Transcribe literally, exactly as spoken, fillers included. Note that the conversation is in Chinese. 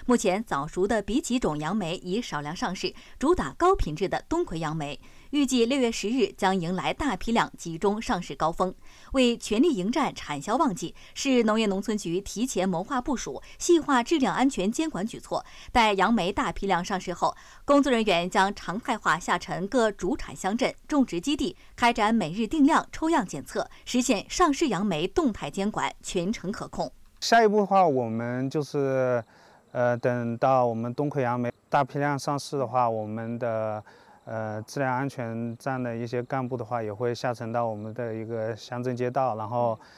目前早熟的比几种杨梅已少量上市，主打高品质的东魁杨梅。预计六月十日将迎来大批量集中上市高峰。为全力迎战产销旺季，市农业农村局提前谋划部署，细化质量安全监管举措。待杨梅大批量上市后，工作人员将常态化下沉各主产乡镇、种植基地，开展每日定量抽样检测，实现上市杨梅动态监管，全程可控。 下一步的话，我们就是，呃，等到我们东魁杨梅大批量上市的话，我们的呃质量安全站的一些干部的话，也会下沉到我们的一个乡镇街道，然后